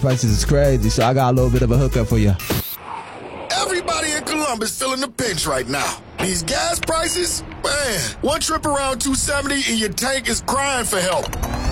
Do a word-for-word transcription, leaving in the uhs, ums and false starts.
Prices is crazy, so I got a little bit of a hookup for you. Everybody in Columbus feeling the pinch right now. These gas prices, man, one trip around two seventy and your tank is crying for help.